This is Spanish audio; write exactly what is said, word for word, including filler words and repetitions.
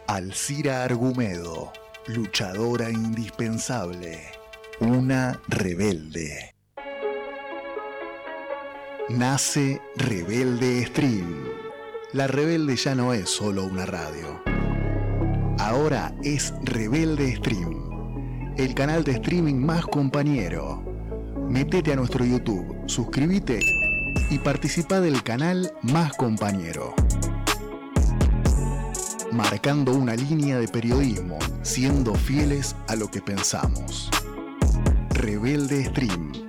Alcira Argumedo, luchadora indispensable, una rebelde. Nace Rebelde Stream. La Rebelde ya no es solo una radio. Ahora es Rebelde Stream, el canal de streaming más compañero. Métete a nuestro YouTube, suscríbete y participa del canal más compañero. Marcando una línea de periodismo, siendo fieles a lo que pensamos. Rebelde Stream.